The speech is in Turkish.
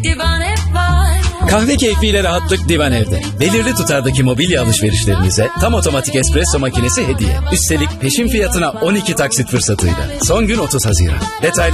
Divane var. Kahve keyfiyle rahatlık Divan Ev'de. Belirli tutardaki mobilya alışverişlerinize tam otomatik espresso makinesi hediye. Üstelik peşin fiyatına 12 taksit fırsatıyla. Son gün 30 Haziran. Detaylar